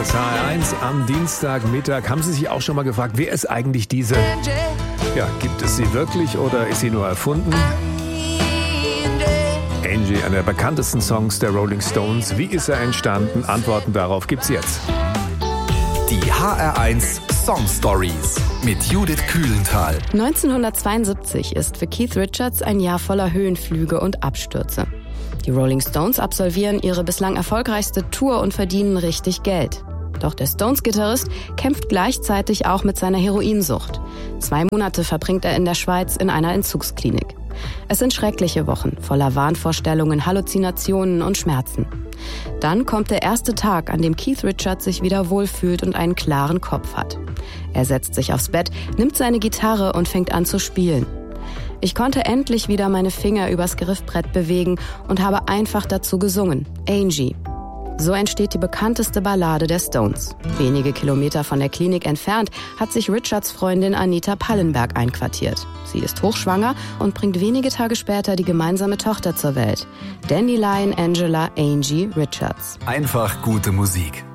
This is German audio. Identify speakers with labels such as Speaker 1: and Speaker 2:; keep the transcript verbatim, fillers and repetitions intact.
Speaker 1: Das H R eins am Dienstagmittag. Haben Sie sich auch schon mal gefragt, wer ist eigentlich diese? Ja, gibt es sie wirklich oder ist sie nur erfunden? Angie, einer der bekanntesten Songs der Rolling Stones. Wie ist er entstanden? Antworten darauf gibt's jetzt.
Speaker 2: Die H R eins Song Stories mit Judith Kühlenthal.
Speaker 3: neunzehnhundertzweiundsiebzig ist für Keith Richards ein Jahr voller Höhenflüge und Abstürze. Die Rolling Stones absolvieren ihre bislang erfolgreichste Tour und verdienen richtig Geld. Doch der Stones-Gitarrist kämpft gleichzeitig auch mit seiner Heroinsucht. Zwei Monate verbringt er in der Schweiz in einer Entzugsklinik. Es sind schreckliche Wochen, voller Wahnvorstellungen, Halluzinationen und Schmerzen. Dann kommt der erste Tag, an dem Keith Richards sich wieder wohlfühlt und einen klaren Kopf hat. Er setzt sich aufs Bett, nimmt seine Gitarre und fängt an zu spielen. Ich konnte endlich wieder meine Finger übers Griffbrett bewegen und habe einfach dazu gesungen, Angie. So entsteht die bekannteste Ballade der Stones. Wenige Kilometer von der Klinik entfernt hat sich Richards Freundin Anita Pallenberg einquartiert. Sie ist hochschwanger und bringt wenige Tage später die gemeinsame Tochter zur Welt. Dandelion Angela Angie Richards.
Speaker 2: Einfach gute Musik.